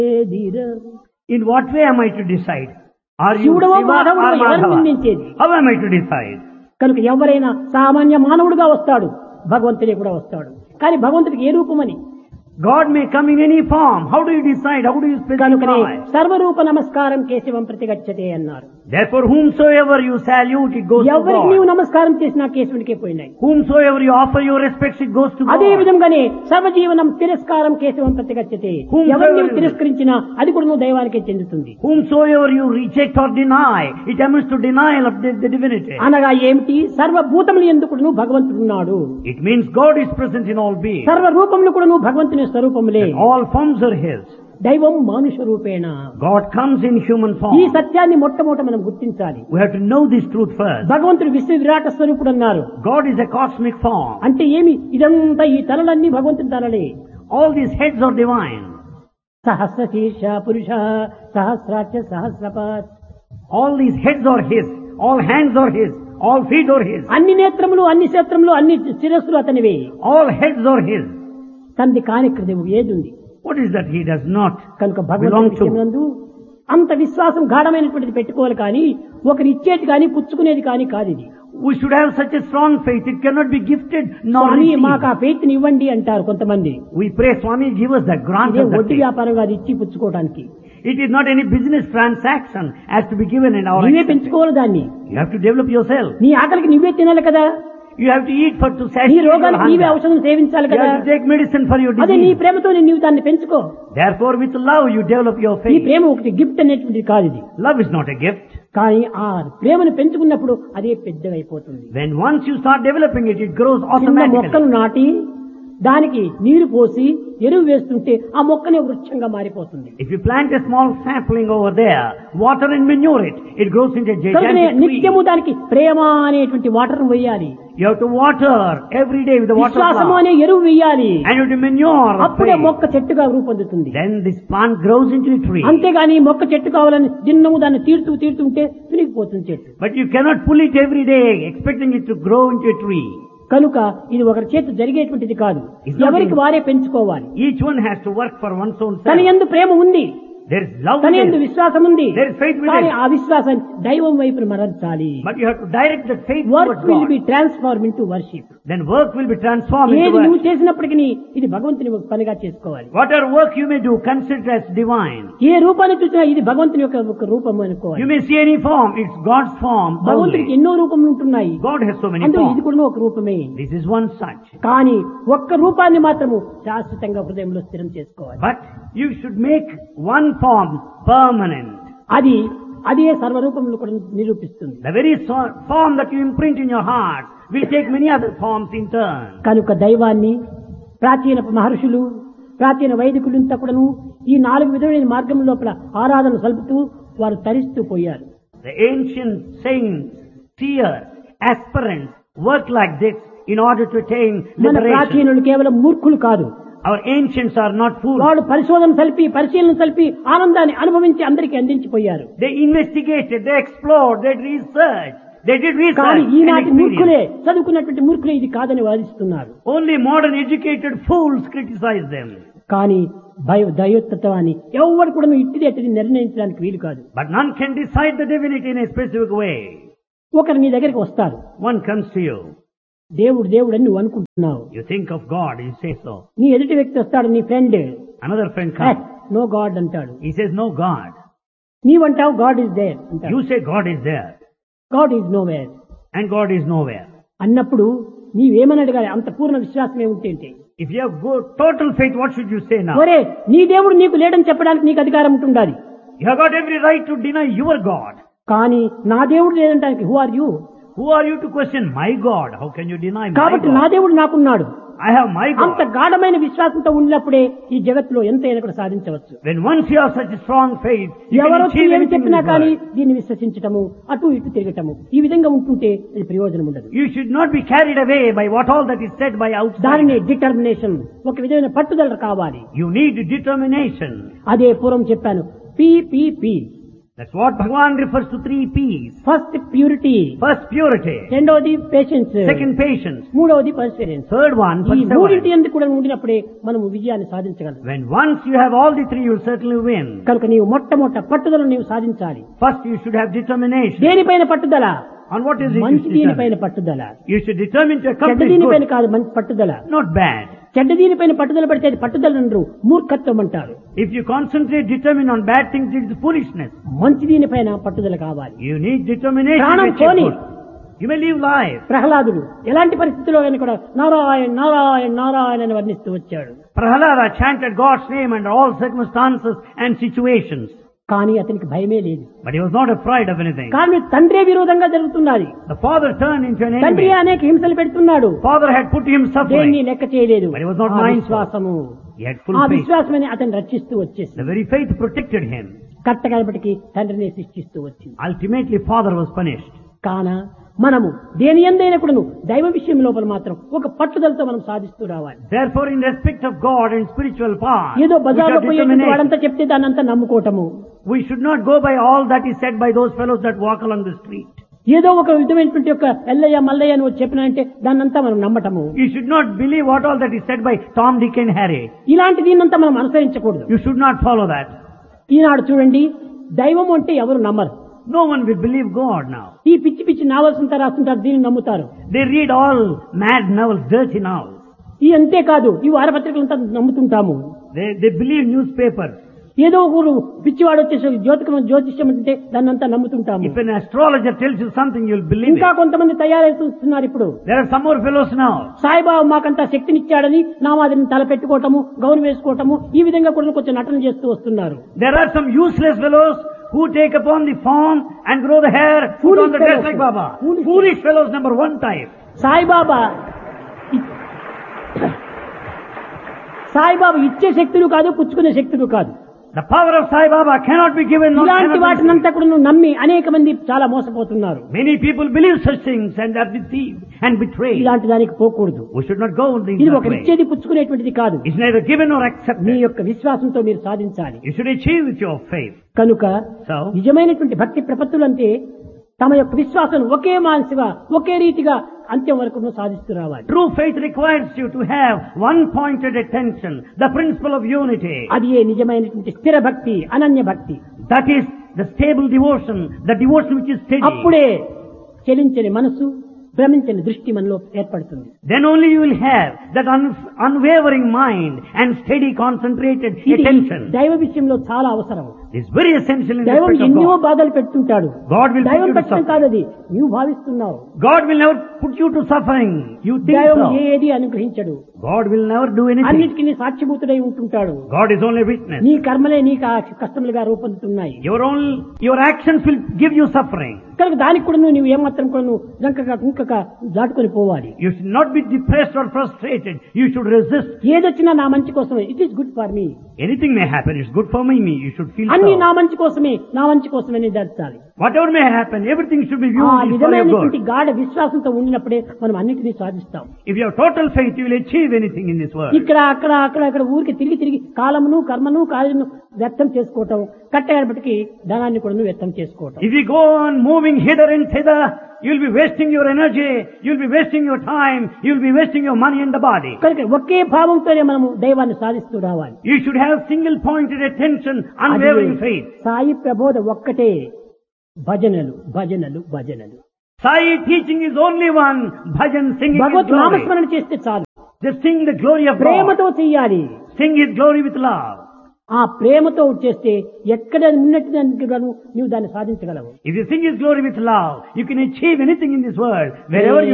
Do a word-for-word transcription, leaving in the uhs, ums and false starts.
In what way am I to decide? Are you శివుడవో Shiva or మాధవుడో ఎవరిని Madhava? నిందించేది? How am I to decide? కనుక ఎవరైనా సామాన్య మానవుడుగా వస్తాడు, భగవంతుడే కూడా వస్తాడు. కానీ భగవంతుడికి ఏ రూపమని? God may come in any form. How do you decide? How do you కనుకనే specify? సర్వరూప నమస్కారం కేశవం ప్రతిగచ్చతే అన్నారు. Therefore, whomsoever you salute, it goes to ఎవరికి నీవు God. నమస్కారం చేసినా కేశవునికే పోయినాయి. Whomsoever you offer your respects, it goes to అదే God. విధంగానే సర్వజీవనం తిరస్కారం కేశవం ప్రతిగచ్చతే. Whomsoever ఎవరు నీవు you- తిరస్కరించినా అది కూడా నువ్వు దైవానికే చెందుతుంది. Whomsoever you reject or deny, it amounts to denial of the, the divinity. అనగా ఏమిటి? సర్వభూతములు ఎందుకు నువ్వు భగవంతుడున్నాడు. It means God is present in all beings. సర్వ రూపములు కూడా నువ్వు భగవంతుని స్వరూపములే. All forms are His. దైవం మానుష రూపేణ. God comes in human ఈ form. సత్యాన్ని మొట్టమొదట మనం గుర్తించాలి. We have to know this truth first. భగవంతుడు విశ్వ విరాట స్వరూపుడు అన్నారు. God is a cosmic form. అంటే ఏమి? ఇదంతా ఈ తలలన్నీ భగవంతుని తలలే. All these heads are divine. సహస్ర శీర్ష పురుష సహస్రాక్ష సహస్రపాత్. All these heads are His. All hands are His. All feet are His. అన్ని నేత్రములు, అన్ని క్షేత్రములు, అన్ని శిరస్సులు అతనివే. All heads are His. తంది కానిక్రదేవు ఏది ఉంది? What is that He does not కనుక belong భగవంతుడి to? విషయమునందు అంత విశ్వాసం గాఢమైనటువంటిది పెట్టుకోవాలి. కానీ ఒకరు ఇచ్చేది కానీ పుచ్చుకునేది కానీ కాదు ఇది. We should have such a strong faith. It cannot be gifted nor స్వామి మాకు ఆ received. faith ని ఇవ్వండి అంటారు కొంతమంది. We pray, Swami, give us the grant ఇదే of that వడ్డీ faith. వ్యాపారం కాదు ఇచ్చి పుచ్చుకోవడానికి. It is not any business transaction as to be given in our నీవే acceptance. పెంచుకోవాలి దాన్ని. You have to develop yourself. నీ ఆకలికి నువ్వే తినాలి కదా. You have to eat for to నీ satisfy your రోగానికి నీవే hunger. ఔషధం సేవించాలి You కదా. have to take medicine for your అదే నీ disease. ప్రేమతో నీవు దాన్ని పెంచుకో. Therefore, with love, you develop your ఈ faith. ప్రేమ ఒకటి గిఫ్ట్ అనేటువంటిది కాదు ఇది. Love is not a gift. కానీ ఆ ప్రేమను పెంచుకున్నప్పుడు అదే పెద్దగైపోతుంది. When once you start developing it, it grows చిన్న automatically. మొక్కను నాటి దానికి నీరు పోసి ఎరువు వేస్తుంటే ఆ మొక్కనే వృక్షంగా మారిపోతుంది. If you plant a small sapling over there, water and manure it, it grows into a కనుకనే gigantic tree. నిత్యము దానికి ప్రేమ అనేటువంటి వాటర్ వేయాలి. You have to water every day with the water of విశ్వాసము love. అనే ఎరువు వేయాలి. And you have to manure of అప్పుడే faith. మొక్క చెట్టుగా రూపొందుతుంది. Then this plant grows into a tree. అంతేగాని మొక్క చెట్టు కావాలని దిన్నము దాన్ని తీర్తూ తీర్తుంటే తునిగిపోతుంది చెట్టు. But you cannot pull it every day, expecting it to grow into a tree. కనుక ఇది ఒకరి చేతి జరిగేటువంటిది కాదు. It's not ఎవరికి in- వారే పెంచుకోవాలి. Each one has to work for one's own తన self. యందు ప్రేమ ఉంది, There is love తన within. యందు విశ్వాసం ఉంది. There is faith within. కానీ ఆ విశ్వాసాన్ని దైవం వైపున మరల్చాలి. But you have to direct that faith work towards will God. Be transform into worship. Then work will be transformed ఏది into నువ్వు a, చేసినప్పటికీ ఇది భగవంతుని ఒక పనిగా చేసుకోవాలి. whatever work you may do, consider as divine. ఏ రూపాన్ని చూసినా ఇది భగవంతుని యొక్క ఒక రూపం అనుకోవాలి. You may see any form, it's God's form భగవంతుడికి only. ఎన్నో రూపములు ఉంటున్నాయి. God has so many అందులో ఇది forms. కూడా ఒక రూపమే. This is one such. కానీ ఒక్క రూపాన్ని మాత్రము శాశ్వతంగా హృదయంలో స్థిరం చేసుకోవాలి. But you should make one form permanent. అది అదే సర్వరూపములు కూడా నిరూపిస్తుంది. The very so- form that you imprint in your heart will take many other forms in turn. కనుక దైవాన్ని ప్రాచీన మహర్షులు, ప్రాచీన వైదికులంతా కూడాను ఈ నాలుగు విధమైన మార్గం లోపల ఆరాధన సలుపుతూ వారు తరిస్తూ పోయారు. The ancient saints, seers, aspirants work like this in order to attain మన liberation. ప్రాచీనులు కేవలం మూర్ఖులు కాదు. Our ancients are not fools. వాడు పరిశోధన సలిపి పరిశీలన సలిపి ఆనందాన్ని అనుభవించి అందరికీ అందించిపోయారు. They investigated, they explored, they researched, they did research కానీ and ఈనాటి మూర్ఖులే, experience. చదువుకున్నటువంటి మూర్ఖులే ఇది కాదని వాదిస్తున్నారు. Only modern educated fools criticize them. కానీ భయ దైవత్వాన్ని ఎవరు కూడా ఇట్టిది అట్టిది నిర్ణయించడానికి వీలు కాదు. But none can decide the divinity in a specific way. ఒకరు నీ దగ్గరికి వస్తారు, One comes to you. దేవుడు దేవుడు అని నువ్వు అనుకుంటున్నావు. You think of God, you say so. నీ ఎదుటి వ్యక్తి వస్తాడు, నీ friend, Another friend comes. No God అంటాడు. He says, no God. నీవంటావు God is there అంటాడు. You say God is there. God is know where And God is nowhere. అన్నప్పుడు నీవేమని అడగాలి? అంత పూర్ణ విశ్వాసమే ఉంటే If you have good, total faith, what should you say now? ఒరే నీ దేవుడు నీకు లేడని చెప్పడానికి నీకు అధికారం ఉంటుండాలి. You have got every right to deny your God. కానీ నా దేవుడు లేదంటానికి who are you? Who are you to question my God? How can you deny my కాబట్టి నా God? దేవుడు నాకున్నాడు. I have my అంత God. గాఢమైన విశ్వాసంతో ఉన్నప్పుడే ఈ జగత్తులో ఎంతైనా కూడా సాధించవచ్చు. When once you have such a strong faith, you can ఎవరో achieve ఏమి anything in చెప్పినా this కానీ world. దీన్ని విశ్వసించటము, అటు ఇటు తిరగటము, ఈ విధంగా ఉంటుంటే అది ప్రయోజనం ఉండదు. You should not be carried away by what all that is said by దానిని outside. డిటర్మినేషన్, ఒక విధమైన పట్టుదల కావాలి. You need determination. అదే పూర్వం చెప్పాను, P P P That's what Bhagavan refers to three P's. First purity, First, purity. రెండవది patience, Second, patience. మూడవది పర్సివరెన్స్. Third one, ఈ మూడింటి perseverance. ఎందుకు కూడా ఉండినప్పుడే మనం విజయాన్ని సాధించగలం. When once you have all the three, you'll certainly win. కనుక నీవు మొట్టమొదట పట్టుదలను నీవు సాధించాలి. First, you should have determination. దేనిపైన పట్టుదల? On what is it you మంచి should దీనిపైన determine? పట్టుదల. You should determine to చెడ్డ accomplish దీనిపైన good, కాదు మంచి పట్టుదల. not bad. చెడ్డ దీనిపైన పట్టుదల పడితే అది పట్టుదల అనరు, మూర్ఖత్వం అంటారు. If you concentrate, determine on bad things, it is foolishness. మంచి దీనిపైన పట్టుదల కావాలి. You need determination. ప్రాణం which is పోని. good. You may live life. ప్రహ్లాదుడు ఎలాంటి పరిస్థితుల్లో కానీ కూడా నారాయణ నారాయణ నారాయణ అని వర్ణిస్తూ వచ్చాడు. Prahalada chanted God's name under all circumstances and situations. కానీ అతనికి భయమే లేదు. But he was not afraid of anything. కానీ తండ్రే విరోధంగా జరుగుతున్నది. The father turned into an తండ్రి enemy. అనేక హింసలు పెడుతున్నాడు. Father had put him దేన్ని suffering. లెక్క చేయలేదు. But he was not ఆ mindful. విశ్వాసము, He had full ఆ faith. విశ్వాసమని అతను రక్షిస్తూ వచ్చేసి The very faith protected him. కట్టగలపటికి తండ్రిని శిక్షిస్తూ వచ్చింది. Ultimately, father was punished. కాన మనము దేని ఎందైనా కూడాను దైవ విషయం లోపల మాత్రం ఒక పట్టుదలతో మనం సాధిస్తూ రావాలి. Therefore, in respect of God and spiritual path, ఏదో we బజార్లో should పోయేటువంటి determination. వాడంతా చెప్తే దాన్ని అంతా నమ్ముకోవటము, We should not go by all that is said by those fellows that walk along the street. ఏదో ఒక విధమైనటువంటి యొక్క ఎల్లయ్య మల్లయ్య అని చెప్పినంటే దాన్నంతా మనం నమ్మటము. You should not believe what all that is said by Tom, Dick and Harry. ఇలాంటి దీన్నంతా మనం అనుసరించకూడదు. You should not follow that. ఈనాడు చూడండి, దైవం అంటే ఎవరు నమ్మరు. No one will believe God now. ఈ పిచ్చి పిచ్చి నావల్స్ అంతా రాస్తుంటారు, దీన్ని నమ్ముతారు. They read all mad novels, dirty novels. ఈ అంతేకాదు ఈ వారపత్రికలంతా నమ్ముతుంటాము. They, they believe newspapers. ఏదో ఊరు పిచ్చివాడు వచ్చేసి జ్యోతికం జ్యోతిష్యం అంటే దాన్ని అంతా నమ్ముతుంటాము. If an astrologer tells you something, you'll believe ఇంకా it. కొంతమంది తయారవుతున్నారు ఇప్పుడు. There are some more fellows now. Saibaba మాకంతా శక్తినిచ్చాడని నా మాదిరిని తల పెట్టుకోవటము, గౌను వేసుకోవటము, ఈ విధంగా కూడా కొంచెం నటన చేస్తూ వస్తున్నారు. There are some useless fellows who take upon the form and grow the hair, put Foolish on the dress fellows. like Baba. Foolish Foolish fellows, number one type. Saibaba ఇ- సాయిబాబా ఇచ్చే శక్తులు కాదు, పుచ్చుకునే శక్తులు కాదు. The power of Sai Baba cannot be given. Not ఇలాంటి cannot be వాటినంతా కూడా నువ్వు నమ్మి అనేక మంది చాలా మోసపోతున్నారు. Many people believe such things and are deceived and betrayed. ఇలాంటి దానికి పోకూడదు. We should not go in ఇది that ఒక way. ఇచ్చేది పుచ్చుకునేటువంటిది కాదు. It's neither given nor me accepted. యొక్క విశ్వాసంతో మీరు సాధించాలి. You should achieve with your faith. కనుక So, నిజమైనటువంటి భక్తి ప్రపత్తులు అంటే తమ యొక్క విశ్వాసం ఒకే మానసిగా ఒకే రీతిగా అంత్యం వరకు సాధిస్తూ రావాలి. true faith requires you to have one-pointed attention, the principle of unity. అది ఏ నిజమైనటువంటి స్థిర భక్తి, అనన్య భక్తి. That is the stable devotion, the devotion which is steady. అప్పుడే చెలించని మనసు, భ్రమించని దృష్టి మనలో ఏర్పడుతుంది. Then only you will have that un- unwavering mind and steady concentrated ఇది attention. దైవ విషయంలో చాలా అవసరం. It's very essential in దైవం respect of ఎన్నో God. బాధలు పెడుతుంటాడు. God will put దైవం you to పెట్టడం suffering. కాదు, అది నువ్వు భావిస్తున్నావు. God will never put you to suffering. You think దైవం so. ఏది అనుగ్రహించడు. God will never do anything. అన్నిటికీ నీ సాక్షిభూతుడై ఉంటుంటాడు. God is only witness. నీ కర్మలే నీకు ఆ కష్టములుగా రూపొందుతున్నాయి. Your own, your actions will give you suffering. కనుక దానికి కూడా నువ్వు ఏమాత్రం కూడా నువ్వు జంకగా కుంకగా దాటుకొని పోవాలి. You should not be depressed or frustrated. You should resist. ఏదొచ్చినా నా మంచి కోసమే. It is good for me. Anything may happen. It's good for me. me. You should feel అన్ని నా so. మంచి కోసమే, నా మంచి కోసమే అని దాచాలి. Whatever may happen, everything should be ఆ viewed is for your విధమైనటువంటి good. గాఢ విశ్వాసంతో ఉండినప్పుడే మనం అన్నిటినీ సాధిస్తాం. If you have total faith, you will achieve anything in this world. ఇక్కడ అక్కడ అక్కడ అక్కడ ఊరికి తిరిగి తిరిగి కాలమును కర్మను కార్యను వ్యక్తం చేసుకోవటం, కట్టేపటికి ధనాన్ని కూడా వ్యక్తం చేసుకోవటం. If you go on moving hither and thither, you'll be wasting your energy, you'll be wasting your time, you'll be wasting your money and the body. కనుక ఒకే భావంతోనే మనము దైవాన్ని సాధిస్తూ రావాలి. You should have single-pointed attention, unwavering faith. Sai ప్రబోధ ఒక్కటే, భజనలు భజనలు భజనలు. Sai teaching is only one, bhajan singing His Bhagwat glory. నామస్మరణ చేస్తే చాలు. Just sing the glory of God. ప్రేమతో చెయ్యాలి. Sing His glory with love. ఆ ప్రేమతో చేస్తే ఎక్కడ ఉన్నట్టుగా నువ్వు దాన్ని సాధించగలవు. If you sing His glory with love, you can achieve anything in this world, wherever you